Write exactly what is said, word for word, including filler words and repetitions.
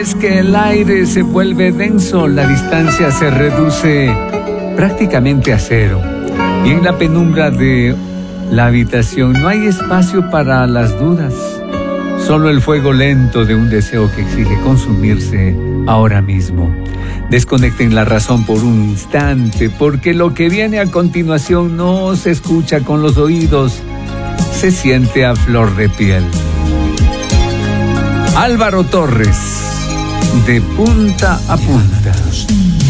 vez que el aire se vuelve denso, la distancia se reduce prácticamente a cero. Y en la penumbra de la habitación no hay espacio para las dudas. Solo el fuego lento de un deseo que exige consumirse ahora mismo. Desconecten la razón por un instante, porque lo que viene a continuación no se escucha con los oídos, se siente a flor de piel. Álvaro Torres, de punta a punta.